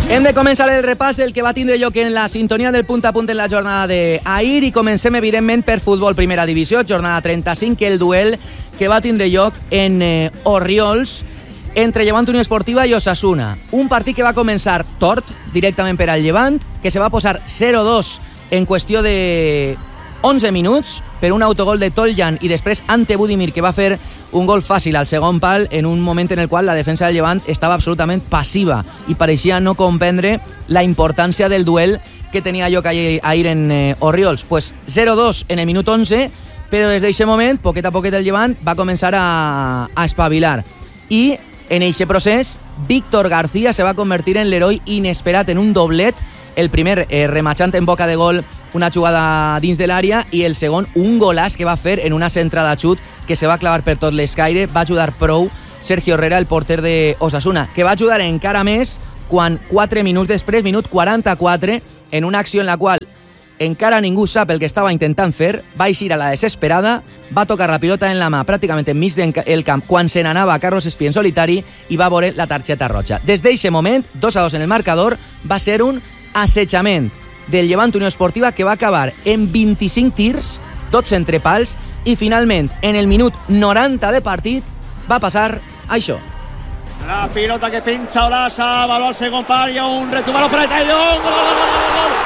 Hem de començar el repàs del que va tindre lloc en la sintonia del punt a punt en la jornada d'ahir i comencem, evidentment, per futbol primera divisió, jornada 35, el duel que va tindre lloc en Orriols entre Llevant Unió Esportiva i Osasuna. Un partit que va començar tort directament per al Llevant, que se va posar 0-2 en qüestió de 11 minuts per un autogol de Toljan i després Ante Budimir, que va fer un gol fàcil al segon pal en un moment en el qual la defensa del Llevant estava absolutament passiva i pareixia no comprendre la importància del duel que tenia lloc ahir en Orriols. Pues 0-2 en el minut 11, però des d'aquest moment, poquet a poquet el Llevant va començar a espavilar. I en aquest procés, Víctor García se va convertir en l'heroi inesperat en un doblet, el primer rematxant en boca de gol una jugada dins de l'àrea i el segon un golàs que va fer en una centrada xut que se va clavar per tot l'escaire. Va ajudar prou Sergio Herrera, el porter de Osasuna, que va ajudar encara més quan 4 minuts després, minut 44, en una acció en la qual encara ningú sap el que estava intentant fer, va eixir a la desesperada, va tocar la pilota en la mà pràcticament enmig del camp quan se n'anava Carlos Espí en solitari i va veure la targeta roja. Des d'aquest moment, 2-2 en el marcador, va ser un assetjament del Llevant Unió Esportiva que va acabar en 25 tirs, tots entre pals, i finalment, en el minut 90 de partit, va passar això. La pilota que pincha Olasa, baló al segon pal, hi ha un retumbador per allà, gol, gol, gol, gol, gol,